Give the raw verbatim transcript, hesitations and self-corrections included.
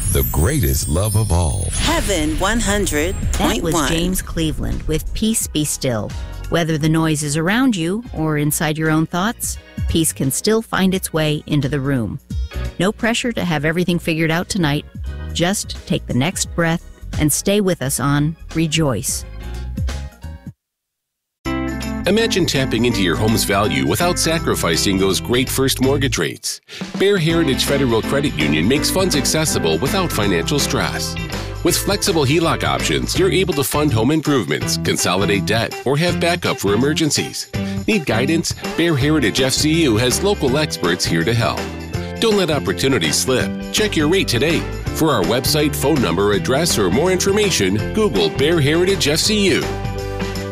the greatest love of all. Heaven one hundred point one. That was James Cleveland with Peace Be Still. Whether the noise is around you or inside your own thoughts, peace can still find its way into the room. No pressure to have everything figured out tonight. Just take the next breath and stay with us on Rejoice. Imagine tapping into your home's value without sacrificing those great first mortgage rates. Bear Heritage Federal Credit Union makes funds accessible without financial stress. With flexible H E L O C options, you're able to fund home improvements, consolidate debt, or have backup for emergencies. Need guidance? Bear Heritage F C U has local experts here to help. Don't let opportunities slip. Check your rate today. For our website, phone number, address, or more information, Google Bear Heritage F C U.